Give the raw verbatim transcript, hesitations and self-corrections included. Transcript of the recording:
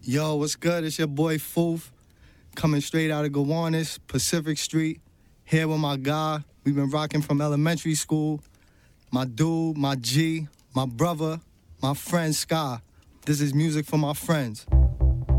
Yo, what's good? It's your boy Foof, coming straight out of Gowanus, Pacific Street, here with my guy. We've been rocking from elementary school. My dude, my G, my brother, my friend Sky. This is music for my friends.